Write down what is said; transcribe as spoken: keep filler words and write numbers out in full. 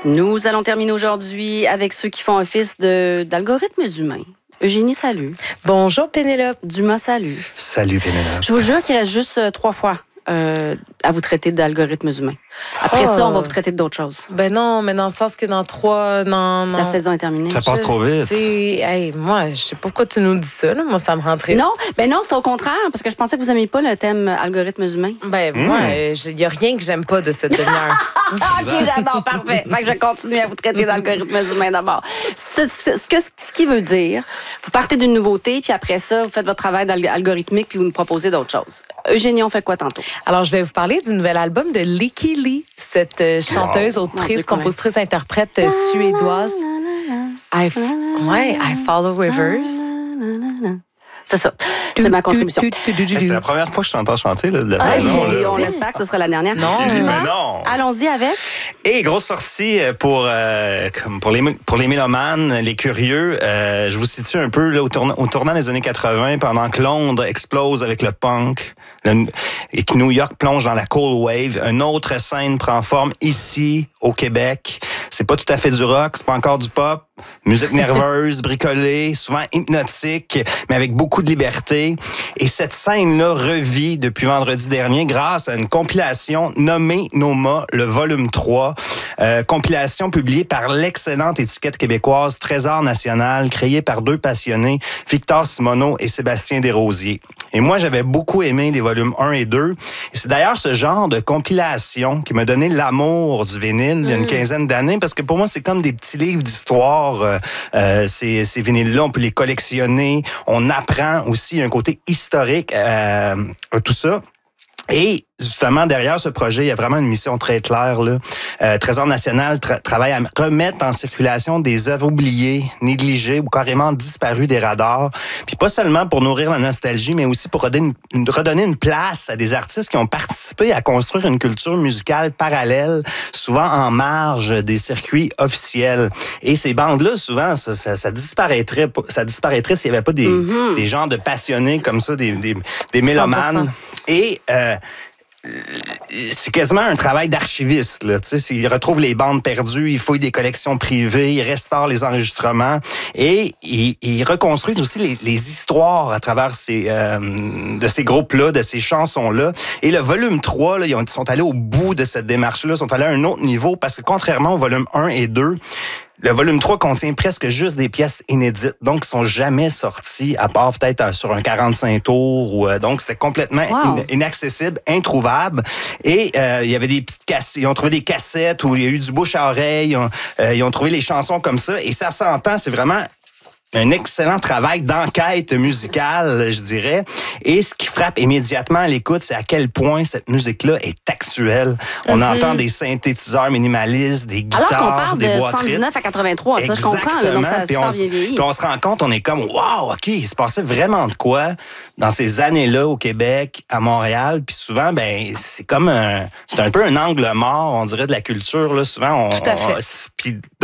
Nous allons terminer aujourd'hui avec ceux qui font office de, d'algorithmes humains. Eugénie, salut. Bonjour, Pénélope. Dumas, salut. Salut, Pénélope. Je vous jure qu'il reste juste euh, trois fois euh, à vous traiter d'algorithmes humains. Après oh. ça, on va vous traiter d'autres choses. Ben non, mais dans le sens que dans trois... Non, non. La saison est terminée. Ça passe je trop vite. Sais, hey, moi, je sais pas pourquoi tu nous dis ça. Là. Moi, ça me rend triste. Non, ben non, c'est au contraire, parce que je pensais que vous n'aimiez pas le thème algorithmes humains. Ben Mm. moi, il n'y a rien que j'aime pas de cette demi-heure. OK, j'adore, parfait. Fait que je continue à vous traiter d'algorithmes humains d'abord. Ce, ce, ce, que, ce qui veut dire, vous partez d'une nouveauté, puis après ça, vous faites votre travail algorithmique, puis vous nous proposez d'autres choses. Eugénie, on fait quoi tantôt? Alors, je vais vous parler du nouvel album de Lykke Li, cette euh, chanteuse, Wow. autrice, Mon Dieu, compositrice, interprète euh, suédoise. I, f- ouais, I Follow Rivers. C'est ça. C'est ma contribution. Hey, c'est la première fois que je t'entends chanter là, de la Ah, saison. et là. on espère que ce sera la dernière. Non. Mais Dumas, non. allons-y avec. Et grosse sortie pour euh, comme pour les pour les mélomanes, les curieux. Euh, je vous situe un peu là, au, tournant, au tournant des années quatre-vingts, pendant que Londres explose avec le punk le, et que New York plonge dans la cold wave. Une autre scène prend forme ici au Québec. C'est pas tout à fait du rock, c'est pas encore du pop. Musique nerveuse, bricolée, souvent hypnotique, mais avec beaucoup de liberté. Et cette scène-là revit depuis vendredi dernier grâce à une compilation nommée Noma, le volume trois. Euh, compilation publiée par l'excellente étiquette québécoise Trésor National, créée par deux passionnés, Victor Simoneau et Sébastien Desrosiers. Et moi, j'avais beaucoup aimé les volumes un et deux. Et c'est d'ailleurs ce genre de compilation qui m'a donné l'amour du vinyle il y a une quinzaine d'années, parce que pour moi, c'est comme des petits livres d'histoire. Euh, euh, ces, ces vinyles-là, on peut les collectionner. On apprend aussi un côté historique euh, à tout ça. Et justement, derrière ce projet, il y a vraiment une mission très claire. Là. Euh, Trésor National tra- travaille à remettre en circulation des œuvres oubliées, négligées ou carrément disparues des radars. Puis pas seulement pour nourrir la nostalgie, mais aussi pour redonner une, redonner une place à des artistes qui ont participé à construire une culture musicale parallèle, souvent en marge des circuits officiels. Et ces bandes-là, souvent, ça, ça, ça disparaîtrait, ça disparaîtrait s'il n'y avait pas des, mm-hmm. des gens de passionnés comme ça, des, des, des mélomanes. cent pour cent. Et euh, c'est quasiment un travail d'archiviste. Là. Tu sais, il retrouve les bandes perdues, il fouille des collections privées, il restaure les enregistrements et il, il reconstruit aussi les, les histoires à travers ces, euh, de ces groupes-là, de ces chansons-là. Et le volume trois, là, ils ont, sont allés au bout de cette démarche-là, sont allés à un autre niveau parce que contrairement au volume un et deux, le volume trois contient presque juste des pièces inédites, donc qui sont jamais sorties, à part peut-être sur un quarante-cinq tours. Ou, euh, donc, c'était complètement wow. in- inaccessible, introuvable. Et euh, il y avait des petites cassettes. Ils ont trouvé des cassettes où il y a eu du bouche à oreille. Ils ont, euh, ils ont trouvé les chansons comme ça. Et ça s'entend, c'est vraiment un excellent travail d'enquête musicale, je dirais. Et ce qui frappe immédiatement à l'écoute, c'est à quel point cette musique-là est actuelle. On mm-hmm. entend des synthétiseurs minimalistes, des guitares, des boîtes. Alors qu'on parle de soixante-dix-neuf à quatre-vingt-trois, ça je comprends. Là, donc ça a super bien vieilli. Puis on se rend compte, on est comme, wow, OK, il se passait vraiment de quoi dans ces années-là au Québec, à Montréal. Puis souvent, ben c'est comme un, c'est un peu un angle mort, on dirait, de la culture. Là. Souvent, on, Tout à fait. On, puis